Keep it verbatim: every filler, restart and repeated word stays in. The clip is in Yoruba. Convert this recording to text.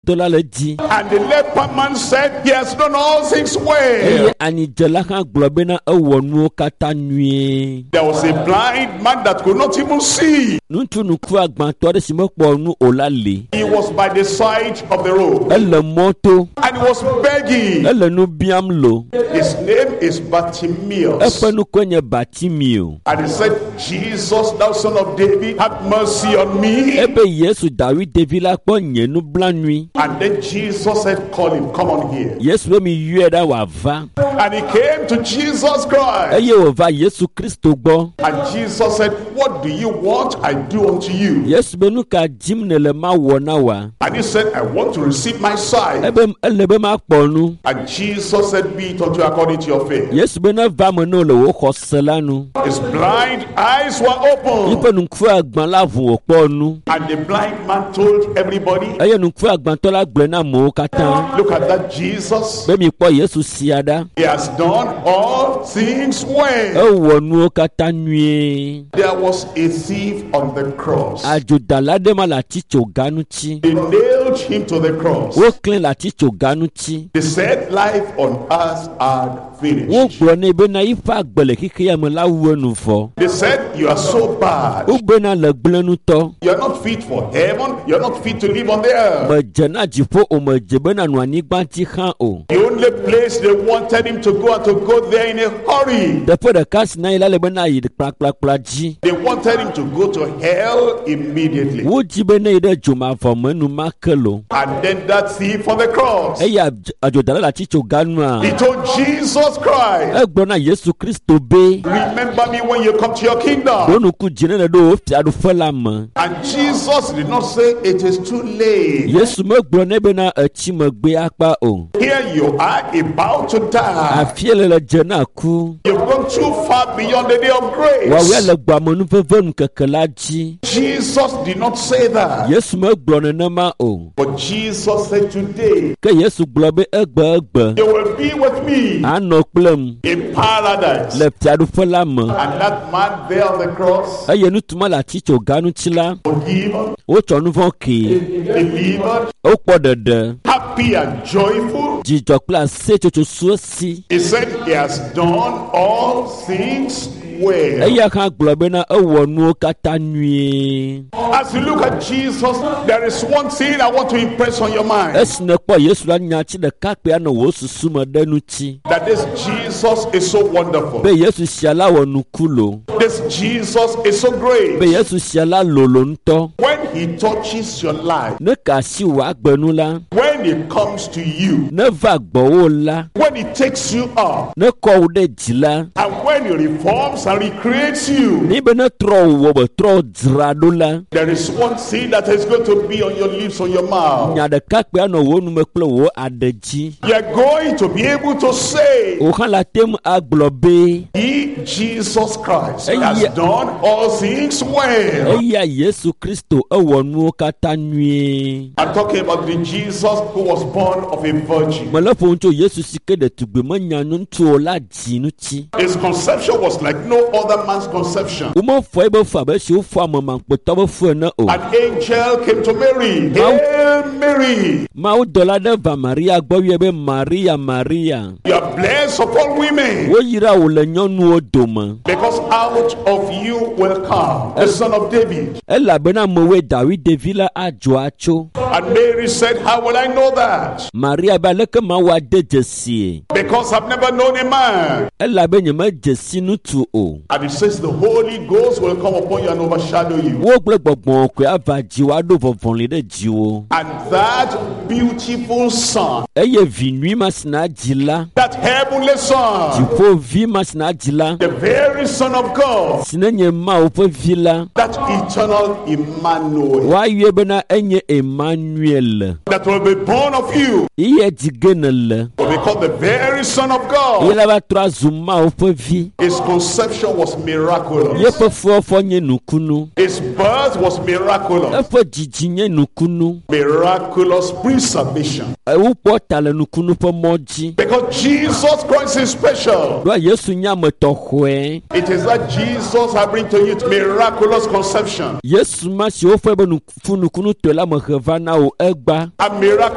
tola le di. And the leper man said, he has done all things well. Ani jela kan globena e wonu kata nue. There was a blind man that could not even see. Nuntu nuku agbanto de simo po nu olale. He was by the side of the road. Elle moto. And he was begging. Elle no biam lo. His name is Bartimaeus. Epe nu kwenye Bartimaeus. And he said, Jesus, thou son of David, have mercy on me. Ebe Yesu David David la po nye nu blanui. And then Jesus said, call him, come on here. Yesu we mi yue da wa va. And he came to Jesus Christ. Eye wa va Yesu Kristo gbo. And Jesus said, what do you want I do unto you? Yesu be nu ka jim ne le ma wo na wa. And he said, I want to receive my sight. Ebe ele be ma po nu. And Jesus said, be it unto you according to your faith. Yesu be na va mo no le wo khosela nu. His blind eyes were open. Ipe nu ku agban la vu opo nu. And the blind man told everybody, Eye nu ku agban to la gbe na mo katan. look at that Jesus. Be mi po Yesu siada. He has done all things E well. wo nu kata nue. There was a thief on the cross. Ajuda la de ma la ticho ganu chi. They nailed him to the cross. Wo clean la ticho ganu chi. They said life on earth had Wo finished. gbo ne be na ifa gbele kike ya mo la wo nu fo. They said you are so bad. Wo gbe na le gble nu to. You are not fit for heaven. You are not fit to live on the earth. Me jena jifo o me jebe na nu anigba ti khan o. The only place they wanted him to go and to go there in a hurry. Depo de kas na ila le be na yi kpla kpla kpla ji. They wanted him to go to hell immediately. Wo jibe na ide juma fo me nu makelo. And then that thief on the cross, E ya ajuda la ticho ganu he a. told Jesus Christ, E gbo na Yesu Kristo be. remember me when you come to your kingdom. Donu ku jine na do fi adu fela me. And Jesus did not say it is too late. Yesu me gbo ne be na echi me gbe akpa o. Here you are about to die. Afiele le jena ku. You've gone too far beyond the day of Wa we grace. le gba mo nu feve nu keke la ji. Jesus did not say that. Yesu me gbo ne na ma o. But Jesus said today, Ke Yesu gbo be egbe egbe. you will be with me Ano kplem. in paradise. Le fi adu fela me. And that man there on the cross, Eye nu tuma la ticho ganu chi la. forgiven, Wo cho nu von ke. delivered, O po dede. happy and joyful. Jijo kpla se chocho so si. He said he has done all things well. Eye kan gbo be na e wo nu kata nue. As you look at Jesus, there is one thing I want to impress on your mind. Esne po Yesu la nya chi de ka pe ana wo susu me de nu chi. That this Jesus is so wonderful. Be Yesu siala wo nu kulo. This Jesus is so great. Be Yesu siala lolo nto. When he touches your life, Ne ka si wa gbenu la. when he comes to you, Ne va gbo wo la. when he takes you up, Ne ko wo de ji la. and when he reforms and recreates you, Ni be ne tro wo be tro dzra do la. there is one thing that is going to be on your lips, on your mouth. Nya de ka pe ana wo nu me kple wo adeji. You are going to be able to say, O kan la tem aglo be. he, Jesus Christ, Hey, has yeah. done all things well. Eya Yesu Kristo e wo nu kata nue. I'm talking about the Jesus who was born of a virgin. Me le fo ncho Yesu sike de tugbe me nya nu ntu o la ji nu chi. His conception was like no other man's conception. O mo fo e be fa be si o fo amama kpoto be fo na o. An angel came to Mary. Hail Mary, Ma o dola de va Maria gbo ye be Maria Maria. you are blessed of all women, Wo yira o le nyonu o doma. because out of you will come the son of David. Ela bena mowe David Devila ajo acho. And Mary said, how will I know that? Maria ba leke ma wa de jesi. Because I've never known a man. Ela be nyema jesi nu tu o. And it says the Holy Ghost will come upon you and overshadow you. Wo gble gbogbon ko ava ji wa do vovon le de ji o. And that beautiful son, Eye vi nui masina jila. that heavenly son, Jifo vi masina jila. the very son of God, Sine nye ma o pe vila. that eternal Emmanuel, Wa yue bena enye Emmanuel. that will be born of you, Iye jigenele. will be called the very son of God. Ila ba tra zuma o pe vi. His conception was Ye miraculous. pe fo fo nye nukunu. His birth was miraculous. Efo jiji nye nukunu. Miraculous preservation. E u po tale nukunu pe moji. Because Jesus Christ is special. Do Yesu nya me to hwe. It is that Jesus I bring to you miraculous conception. Yesu ma si o fe be nukunu to la me heva na o egba. A miracle.